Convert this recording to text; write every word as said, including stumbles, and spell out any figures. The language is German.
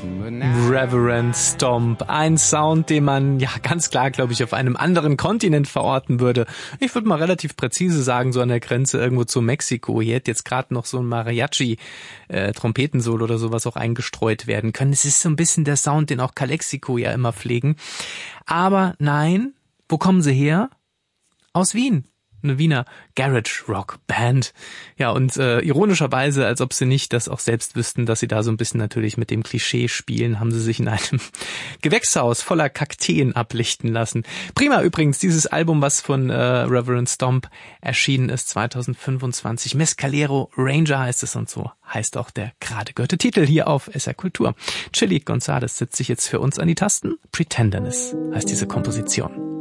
Reverend Stomp, ein Sound, den man ja ganz klar, glaube ich, auf einem anderen Kontinent verorten würde. Ich würde mal relativ präzise sagen, so an der Grenze irgendwo zu Mexiko. Hier hätte jetzt gerade noch so ein Mariachi, äh, Trompetensolo oder sowas auch eingestreut werden können. Es ist so ein bisschen der Sound, den auch Calexico ja immer pflegen. Aber nein, wo kommen sie her? Aus Wien. Eine Wiener Garage-Rock-Band. Ja, und äh, ironischerweise, als ob sie nicht das auch selbst wüssten, dass sie da so ein bisschen natürlich mit dem Klischee spielen, haben sie sich in einem Gewächshaus voller Kakteen ablichten lassen. Prima übrigens, dieses Album, was von äh, Reverend Stomp erschienen ist, zwanzig fünfundzwanzig. Mescalero Ranger heißt es und so heißt auch der gerade gehörte Titel hier auf S R Kultur. Chili González setzt sich jetzt für uns an die Tasten. Pretenderness heißt diese Komposition.